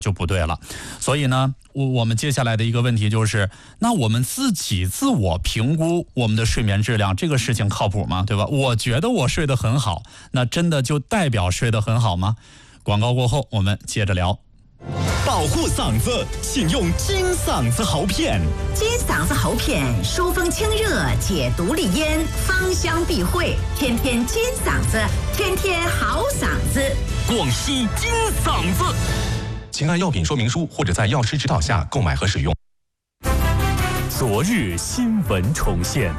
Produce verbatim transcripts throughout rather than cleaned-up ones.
就不对了。所以呢，我我们接下来的一个问题就是，那我们自己自我评估我们的睡眠质量，这个事情靠谱吗？对吧？我觉得我睡得很好，那真的就代表睡得很好吗？广告过后，我们接着聊。 保护嗓子，请用金嗓子喉片。 金嗓子喉片疏风清热，解毒利咽，芳香避秽，天天金嗓子，天天好嗓子。 广西金嗓子，请按药品说明书或者在药师指导下购买和使用。昨日新闻重现。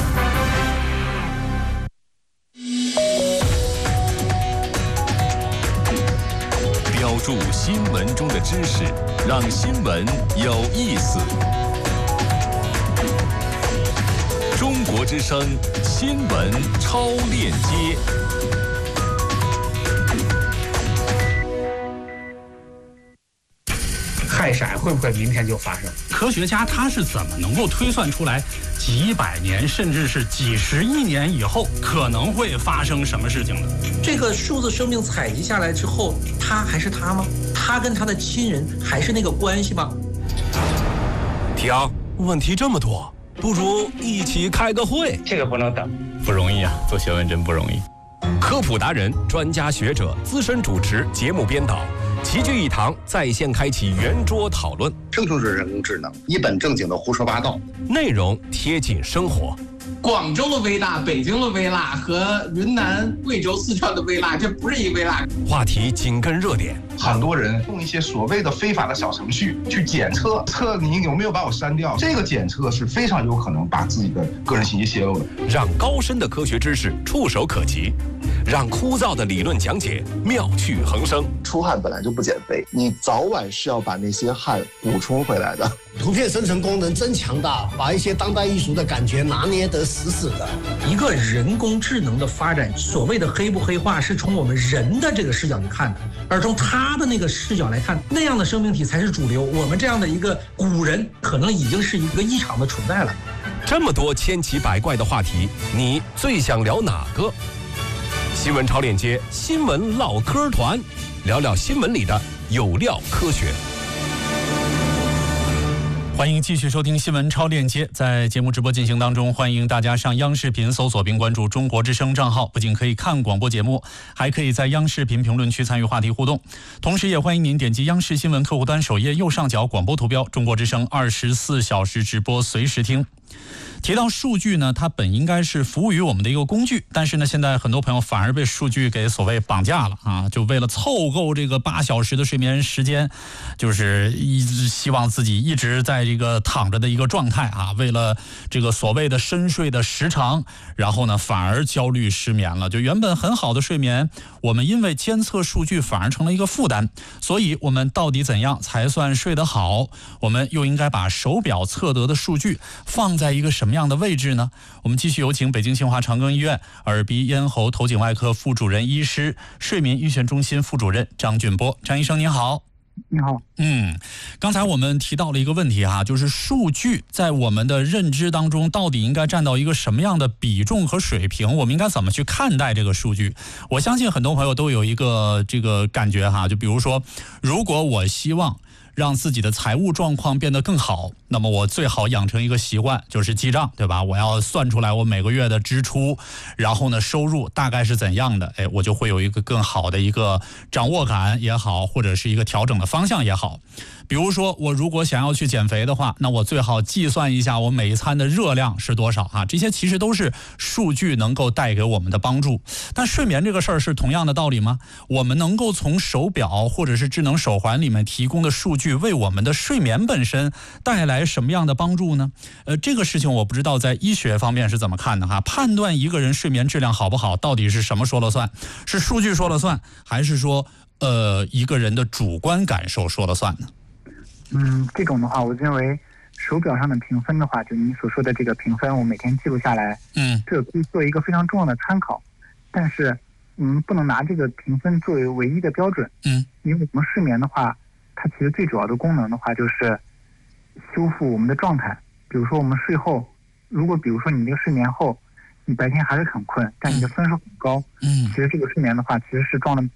标注新闻中的知识，让新闻有意思。中国之声新闻超链接。 氦闪会不会明天就发生？ 科学家他是怎么能够推算出来几百年甚至是几十亿年以后可能会发生什么事情的？ 这个数字生命采集下来之后，他还是他吗？他跟他的亲人还是那个关系吗？ 提昂，问题这么多，不如一起开个会。 这个不能等， 不容易啊，做学问真不容易。科普达人、专家学者、资深主持、节目编导齐聚一堂，在线开启圆桌讨论。 生成式人工智能一本正经的胡说八道， 内容贴近生活。 广州的微辣、北京的微辣和云南、贵州、四川的微辣，这不是一微辣。 话题紧跟热点。 很多人用一些所谓的非法的小程序去检测，测你有没有把我删掉。这个检测是非常有可能把自己的个人信息泄露的。 让高深的科学知识触手可及，让枯燥的理论讲解妙趣横生。 出汗本来就不减肥，你早晚是要把那些汗补充回来的。 图片生成功能真强大，把一些当代艺术的感觉拿捏得死死的。 一个人工智能的发展，所谓的黑不黑化，是从我们人的这个视角去看的，而从他的那个视角来看，那样的生命体才是主流。我们这样的一个古人，可能已经是一个异常的存在了。 这么多千奇百怪的话题，你最想聊哪个？新闻超链接，新闻唠嗑团，聊聊新闻里的有料科学。 欢迎继续收听新闻超链接，在节目直播进行当中，欢迎大家上央视频搜索并关注中国之声账号，不仅可以看广播节目，还可以在央视频评论区参与话题互动。同时也欢迎您点击央视新闻客户端首页右上角广播图标，中国之声二十四小时直播随时听。提到数据呢，它本应该是服务于我们的一个工具，但是呢，现在很多朋友反而被数据给所谓绑架了啊！就为了凑够这个八小时的睡眠时间，就是一直希望自己一直在这个躺着的一个状态啊，为了这个所谓的深睡的时长，然后呢，反而焦虑失眠了。就原本很好的睡眠，我们因为监测数据反而成了一个负担。所以，我们到底怎样才算睡得好？我们又应该把手表测得的数据放在一个什么样的位置呢？我们继续有请北京新华长庚医院耳鼻咽喉头颈外科副主任医师、睡眠医学中心副主任张俊波。张医生您好。 你好。 嗯，刚才我们提到了一个问题哈，就是数据在我们的认知当中到底应该占到一个什么样的比重和水平？我们应该怎么去看待这个数据？我相信很多朋友都有一个这个感觉哈，就比如说，如果我希望让自己的财务状况变得更好，那么我最好养成一个习惯，就是记账，对吧？我要算出来我每个月的支出，然后呢收入大概是怎样的，哎，我就会有一个更好的一个掌握感也好，或者是一个调整的方向也好。比如说我如果想要去减肥的话，那我最好计算一下我每一餐的热量是多少啊，这些其实都是数据能够带给我们的帮助。但睡眠这个事儿是同样的道理吗？我们能够从手表或者是智能手环里面提供的数据为我们的睡眠本身带来什么样的帮助呢？呃，这个事情我不知道在医学方面是怎么看的哈。判断一个人睡眠质量好不好，到底是什么说了算？是数据说了算，还是说呃一个人的主观感受说了算呢？ 嗯，这种的话，我认为手表上的评分的话，就你所说的这个评分，我每天记录下来， 嗯， 这可以做一个非常重要的参考。但是，嗯，不能拿这个评分作为唯一的标准， 嗯， 因为我们睡眠的话，它其实最主要的功能的话，就是修复我们的状态。比如说，我们睡后，如果比如说你这个睡眠后，你白天还是很困，但你的分数很高， 嗯， 其实这个睡眠的话，其实是撞了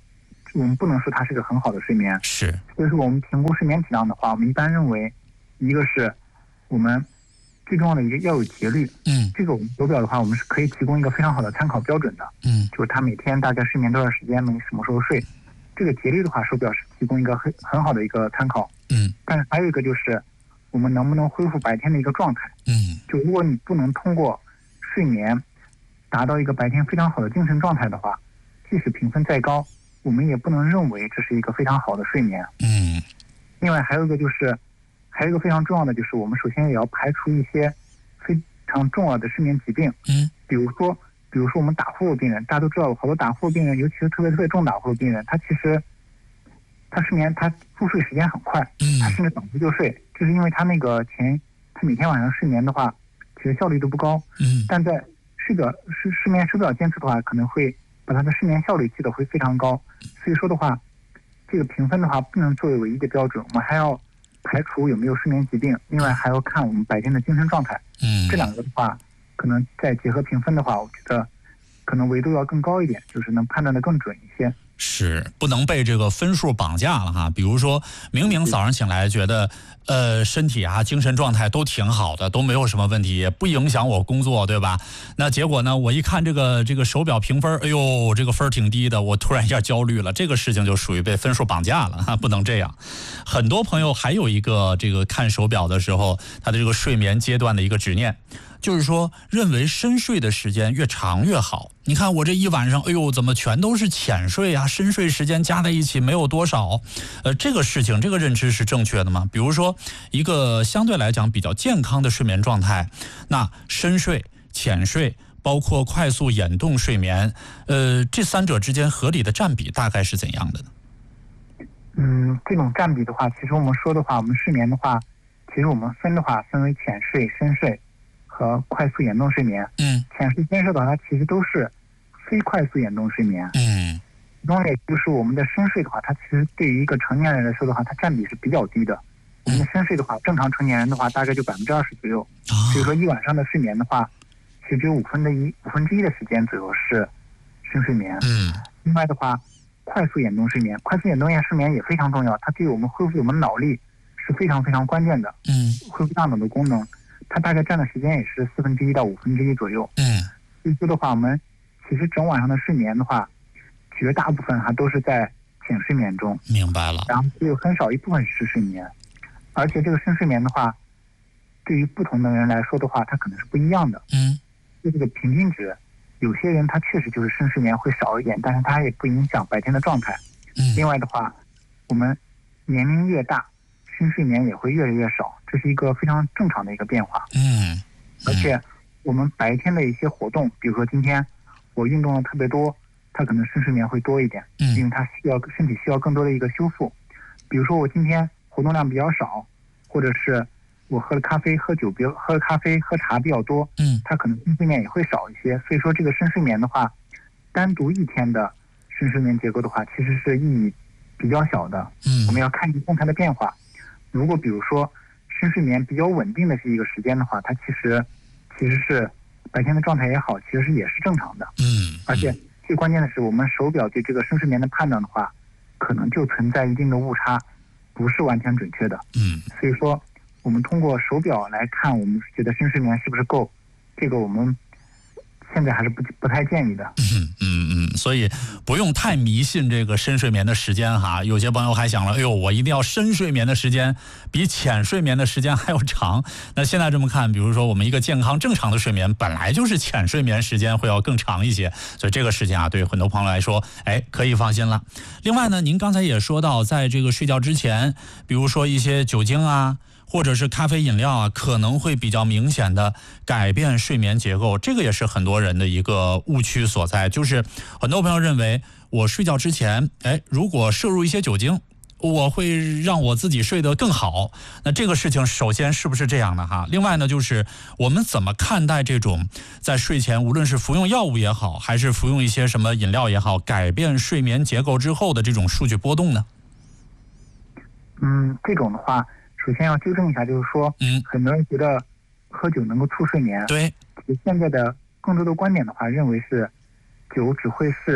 我们不能说它是个很好的睡眠。 是， 所以说我们评估睡眠质量的话，我们一般认为，一个是我们最重要的一个要有节律。 嗯， 这个我们手表的话，我们是可以提供一个非常好的参考标准的。 嗯， 就是它每天大概睡眠多少时间，每什么时候睡，这个节律的话，手表是提供一个很很好的一个参考。 嗯， 但是还有一个就是我们能不能恢复白天的一个状态。 嗯， 就如果你不能通过睡眠达到一个白天非常好的精神状态的话，即使评分再高，我们也不能认为这是一个非常好的睡眠。 嗯， 另外还有一个就是，还有一个非常重要的就是，我们首先也要排除一些非常重要的睡眠疾病。 嗯， 比如说，比如说我们打呼噜病人，大家都知道，好多打呼噜病人，尤其是特别特别重打呼噜病人，他其实他睡眠他入睡时间很快，他甚至倒头就睡，就是因为他那个前他每天晚上睡眠的话，其实效率都不高。 嗯， 但在睡表睡睡眠手表监测的话，可能会把他的睡眠效率记得会非常高。所以说的话，这个评分的话不能作为唯一的标准，我们还要排除有没有睡眠疾病，另外还要看我们白天的精神状态。 嗯， 这两个的话，可能再结合评分的话，我觉得可能维度要更高一点，就是能判断的更准一些。 是，不能被这个分数绑架了哈。比如说明明早上醒来觉得呃身体啊精神状态都挺好的，都没有什么问题，也不影响我工作，对吧？那结果呢，我一看这个这个手表评分，哎呦，这个分挺低的，我突然一下焦虑了，这个事情就属于被分数绑架了哈，不能这样。很多朋友还有一个这个看手表的时候，他的这个睡眠阶段的一个执念，就是说认为深睡的时间越长越好。你看我这一晚上，哎呦，怎么全都是浅睡啊？深睡时间加在一起没有多少。呃，这个事情，这个认知是正确的吗？比如说一个相对来讲比较健康的睡眠状态，那深睡、浅睡，包括快速眼动睡眠，呃，这三者之间合理的占比大概是怎样的呢？ 嗯，这种占比的话，其实我们说的话，我们睡眠的话，其实我们分的话分为浅睡、深睡和快速眼动睡眠。 嗯， 浅睡、深睡的话，它其实都是非快速眼动睡眠。 嗯， 其中也就是我们的深睡的话，它其实对于一个成年人来说的话，它占比是比较低的。我们的深睡的话，正常成年人的话，大概就百分之二十左右。所以说一晚上的睡眠的话，其实只有五分的一五分之一的时间左右是深睡眠。 嗯， 另外的话，快速眼动睡眠，快速眼动睡眠也非常重要，它对我们恢复我们脑力是非常非常关键的。 嗯， 恢复大脑的功能，它大概占的时间也是四分之一到五分之一左右。 嗯， 所以说的话，我们其实整晚上的睡眠的话，绝大部分还都是在浅睡眠中。 明白了。 然后只有很少一部分是睡眠，而且这个深睡眠的话，对于不同的人来说的话，它可能是不一样的。 嗯， 就这个平均值，有些人他确实就是深睡眠会少一点，但是他也不影响白天的状态。 嗯， 另外的话，我们年龄越大，深睡眠也会越来越少，这是一个非常正常的一个变化。 嗯，嗯而且我们白天的一些活动，比如说今天我运动的特别多，它可能深睡眠会多一点， 嗯， 因为它需要身体需要更多的一个修复。比如说我今天活动量比较少，或者是我喝了咖啡、喝酒比较喝了咖啡、喝茶比较多， 嗯， 它可能深睡眠也会少一些。所以说这个深睡眠的话，单独一天的深睡眠结构的话，其实是意义比较小的。 嗯， 我们要看一个动态的变化。如果比如说深睡眠比较稳定的是一个时间的话，它其实其实是白天的状态也好，其实是也是正常的。 嗯， 而且最关键的是，我们手表对这个深睡眠的判断的话，可能就存在一定的误差，不是完全准确的。 嗯， 所以说我们通过手表来看，我们觉得深睡眠是不是够，这个我们现在还是不不太建议的。 嗯嗯嗯，所以不用太迷信这个深睡眠的时间哈。有些朋友还想了，哎呦，我一定要深睡眠的时间比浅睡眠的时间还要长。那现在这么看，比如说我们一个健康正常的睡眠，本来就是浅睡眠时间会要更长一些，所以这个事情啊，对很多朋友来说，哎，可以放心了。另外呢，您刚才也说到，在这个睡觉之前，比如说一些酒精啊，或者是咖啡饮料啊，可能会比较明显的改变睡眠结构，这个也是很多人的一个误区所在。就是很多朋友认为，我睡觉之前，哎，如果摄入一些酒精，我会让我自己睡得更好。那这个事情首先是不是这样的哈？另外呢，就是我们怎么看待这种在睡前无论是服用药物也好，还是服用一些什么饮料也好，改变睡眠结构之后的这种数据波动呢？ 嗯，这种的话，首先要纠正一下，就是说， 嗯， 很多人觉得喝酒能够促睡眠。 对， 现在的更多的观点的话，认为是酒只会是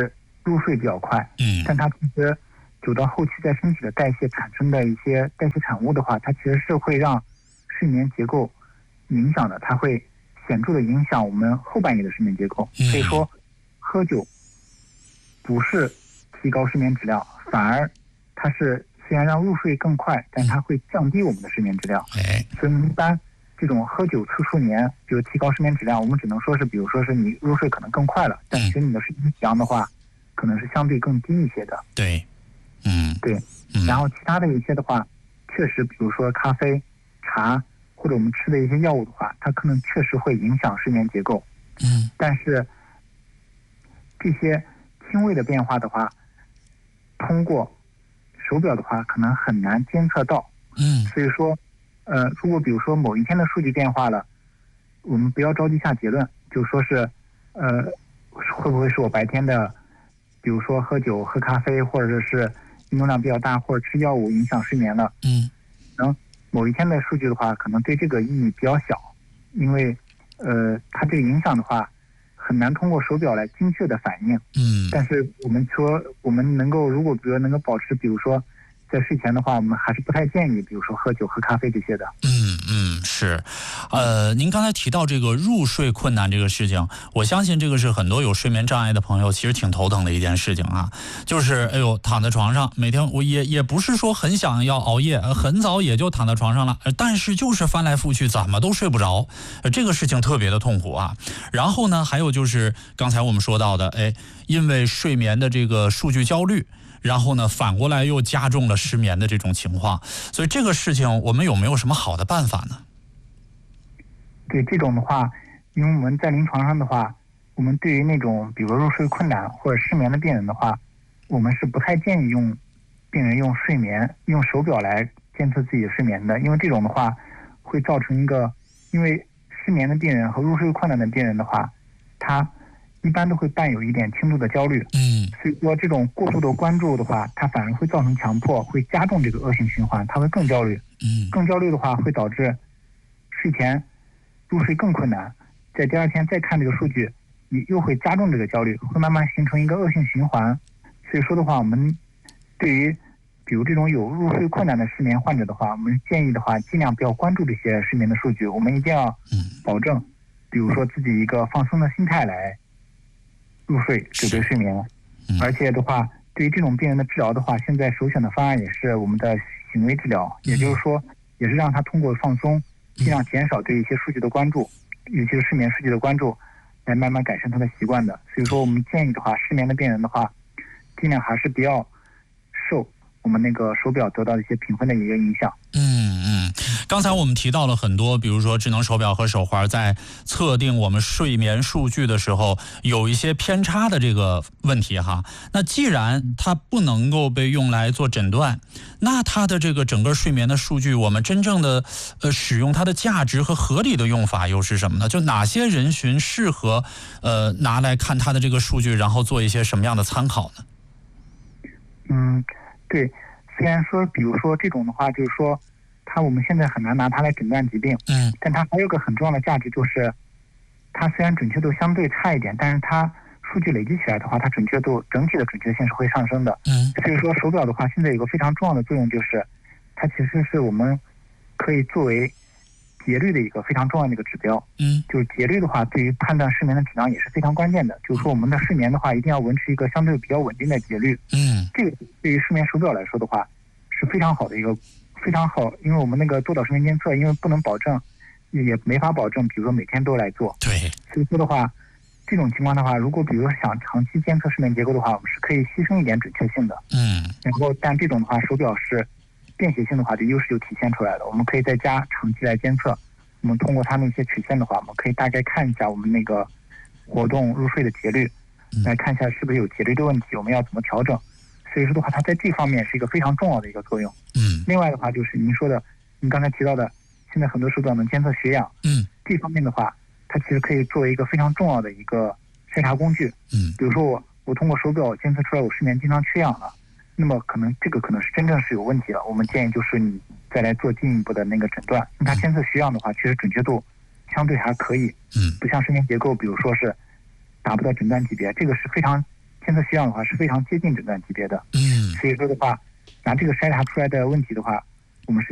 入睡比较快， 嗯， 但它其实久到后期在身体的代谢产生的一些代谢产物的话，它其实是会让睡眠结构影响的，它会显著的影响我们后半夜的睡眠结构。 嗯、 所以说，喝酒不是提高睡眠质量，反而它是虽然让入睡更快，但它会降低我们的睡眠质量。 哎， 所以一般这种喝酒次数年，比如提高睡眠质量，我们只能说是，比如说是你入睡可能更快了，但其实你的睡眠质量的话，可能是相对更低一些的。 对，嗯， 对。然后其他的一些的话，确实，比如说咖啡、茶或者我们吃的一些药物的话，它可能确实会影响睡眠结构。 嗯。但是这些轻微的变化的话，通过手表的话，可能很难监测到。 嗯。 所以说，呃，如果比如说某一天的数据变化了，我们不要着急下结论，就说是，呃，会不会是我白天的，比如说喝酒、喝咖啡，或者是运动量比较大，或者吃药物影响睡眠了。 嗯。 然后某一天的数据的话，可能对这个意义比较小，因为，呃，它这个影响的话，很难通过手表来精确的反映。 嗯。 但是我们说，我们能够如果比如能够保持，比如说在睡前的话，我们还是不太建议，比如说喝酒、喝咖啡这些的。 嗯嗯，是，呃，您刚才提到这个入睡困难这个事情，我相信这个是很多有睡眠障碍的朋友其实挺头疼的一件事情啊。就是哎呦，躺在床上，每天我也也不是说很想要熬夜，很早也就躺在床上了，但是就是翻来覆去怎么都睡不着，这个事情特别的痛苦啊。然后呢，还有就是刚才我们说到的，哎，因为睡眠的这个数据焦虑。然后呢，反过来又加重了失眠的这种情况，所以这个事情我们有没有什么好的办法呢？ 对这种的话，因为我们在临床上的话，我们对于那种比如入睡困难或者失眠的病人的话，我们是不太建议用病人用睡眠用手表来监测自己的睡眠的，因为这种的话会造成一个，因为失眠的病人和入睡困难的病人的话，他一般都会伴有一点轻度的焦虑， 嗯， 所以说这种过度的关注的话，它反而会造成强迫，会加重这个恶性循环，它会更焦虑， 嗯， 更焦虑的话会导致睡前入睡更困难，在第二天再看这个数据，你又会加重这个焦虑，会慢慢形成一个恶性循环。所以说的话，我们对于比如这种有入睡困难的失眠患者的话，我们建议的话，尽量不要关注这些睡眠的数据，我们一定要保证，比如说自己一个放松的心态来入睡，久对睡眠。而且的话，对于这种病人的治疗的话，现在首选的方案也是我们的行为治疗，也就是说，也是让他通过放松，尽量减少对一些数据的关注，尤其是睡眠数据的关注，来慢慢改善他的习惯的。所以说，我们建议的话，失眠的病人的话，尽量还是不要受我们那个手表得到的一些评分的一个影响。 嗯嗯，刚才我们提到了很多，比如说智能手表和手环在测定我们睡眠数据的时候有一些偏差的这个问题哈。那既然它不能够被用来做诊断，那它的这个整个睡眠的数据，我们真正的呃使用它的价值和合理的用法又是什么呢？就哪些人群适合呃拿来看它的这个数据，然后做一些什么样的参考呢？ 嗯，对。虽然说，比如说这种的话，就是说，它我们现在很难拿它来诊断疾病， 嗯， 但它还有个很重要的价值，就是它虽然准确度相对差一点，但是它数据累积起来的话，它准确度整体的准确性是会上升的， 嗯， 所以说手表的话，现在有个非常重要的作用，就是它其实是我们可以作为节律的一个非常重要的一个指标， 嗯， 就是节律的话，对于判断睡眠的质量也是非常关键的。就是说，我们的睡眠的话，一定要维持一个相对比较稳定的节律。 嗯， 这个对于睡眠手表来说的话，是非常好的一个非常好，因为我们那个多导睡眠监测，因为不能保证，也没法保证，比如说每天都来做。 对， 所以说的话，这种情况的话，如果比如说想长期监测睡眠结构的话，我们是可以牺牲一点准确性的。 嗯， 然后但这种的话，手表是便携性的话，这优势就体现出来了。我们可以在家长期来监测。我们通过它那些曲线的话，我们可以大概看一下我们那个活动入睡的节律，来看一下是不是有节律的问题，我们要怎么调整。所以说的话，它在这方面是一个非常重要的一个作用。 嗯。 另外的话，就是您说的，您刚才提到的，现在很多手表能监测血氧。 嗯。 这方面的话，它其实可以作为一个非常重要的一个筛查工具。 嗯。 比如说我我通过手表监测出来我睡眠经常缺氧了，那么可能这个可能是真正是有问题了。我们建议就是你再来做进一步的那个诊断。因为它监测血氧的话，确实准确度相对还可以。 嗯。 不像睡眠结构，比如说是达不到诊断级别，这个是非常监测需要的话是非常接近诊断级别的。 嗯， 所以说的话，拿这个筛查出来的问题的话，